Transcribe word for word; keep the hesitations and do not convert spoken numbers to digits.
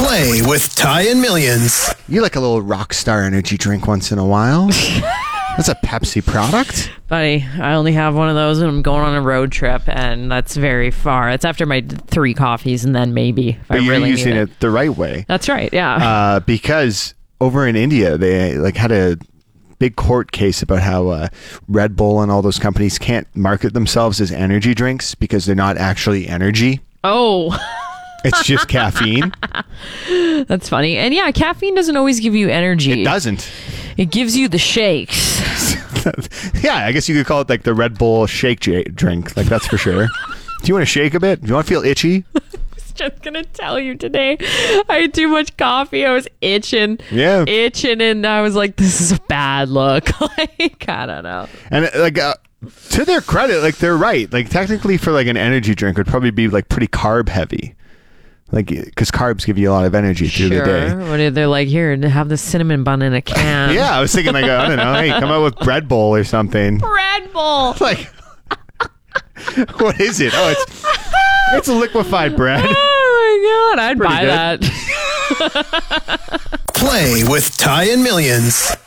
Play with Ty and Millions. You like a little Rockstar energy drink once in a while. That's a Pepsi product. Buddy, I only have one of those when I'm going on a road trip, and that's very far. It's after my three coffees, and then maybe if But I you're really using need it. it. the right way. That's right, yeah. Uh, because over in India, they like had a big court case about how uh, Red Bull and all those companies can't market themselves as energy drinks because they're not actually energy. oh, It's just caffeine. that's funny. And yeah, caffeine doesn't always give you energy. It doesn't. It gives you the shakes. Yeah, I guess you could call it like the Red Bull shake j- drink. Like, that's for sure. Do you want to shake a bit? Do you want to feel itchy? Just gonna tell you today, I had too much coffee. I was itching, Yeah. itching, and I was like, "This is a bad look." Like, I don't know. And uh, like uh, to their credit, like they're right. Like technically, for like an energy drink, would probably be like pretty carb heavy. Like, because carbs give you a lot of energy through the day. Sure. What if they're like, here, have the cinnamon bun in a can? Yeah, I was thinking like, I don't know, hey, come out with Red Bull or something. Red Bull. Like, what is it? Oh, it's it's liquefied bread. Oh my god, I'd Pretty buy good. that. Play with Ty and Millions.